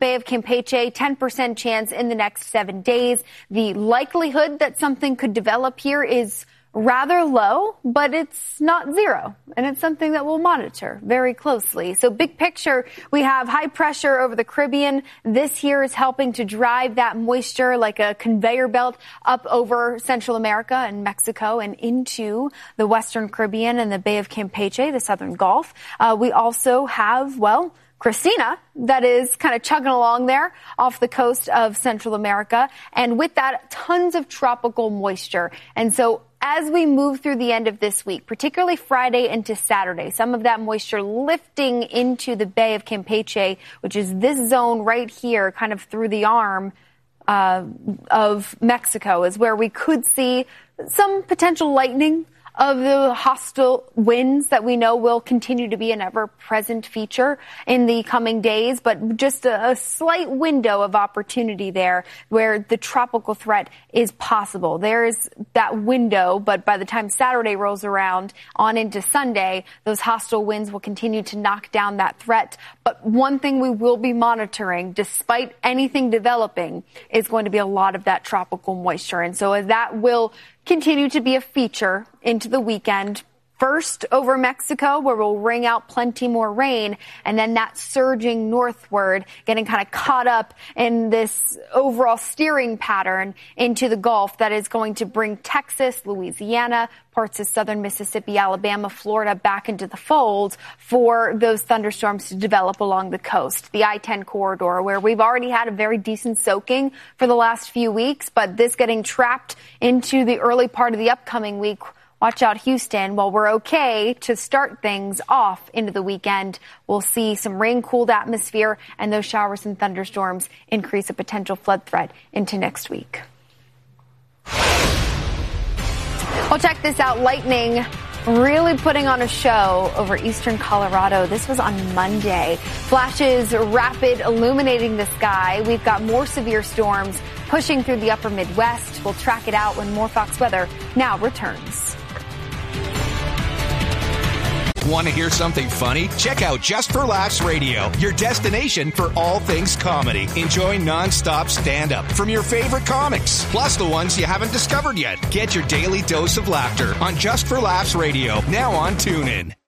Bay of Campeche, 10% chance in the next 7 days. The likelihood that something could develop here is rather low, but it's not zero. And it's something that we'll monitor very closely. So big picture, we have high pressure over the Caribbean. This here is helping to drive that moisture like a conveyor belt up over Central America and Mexico and into the Western Caribbean and the Bay of Campeche, the Southern Gulf. We also have, Christina, that is kind of chugging along there off the coast of Central America. And with that, tons of tropical moisture. And so as we move through the end of this week, particularly Friday into Saturday, some of that moisture lifting into the Bay of Campeche, which is this zone right here, kind of through the arm of Mexico, is where we could see some potential lightning of the hostile winds that we know will continue to be an ever-present feature in the coming days, but just a slight window of opportunity there where the tropical threat is possible. There's that window, but by the time Saturday rolls around on into Sunday, those hostile winds will continue to knock down that threat. But one thing we will be monitoring, despite anything developing, is going to be a lot of that tropical moisture. And so that will continue to be a feature into the weekend. First over Mexico, where we'll ring out plenty more rain, and then that surging northward, getting kind of caught up in this overall steering pattern into the Gulf that is going to bring Texas, Louisiana, parts of southern Mississippi, Alabama, Florida back into the fold for those thunderstorms to develop along the coast. The I-10 corridor, where we've already had a very decent soaking for the last few weeks, but this getting trapped into the early part of the upcoming week. Watch out, Houston. While we're okay to start things off into the weekend, we'll see some rain-cooled atmosphere, and those showers and thunderstorms increase a potential flood threat into next week. Well, check this out. Lightning really putting on a show over eastern Colorado. This was on Monday. Flashes rapid illuminating the sky. We've got more severe storms pushing through the upper Midwest. We'll track it out when more Fox Weather now returns. Want to hear something funny? Check out Just for Laughs Radio, your destination for all things comedy. Enjoy nonstop stand-up from your favorite comics, plus the ones you haven't discovered yet. Get your daily dose of laughter on Just for Laughs Radio, now on TuneIn.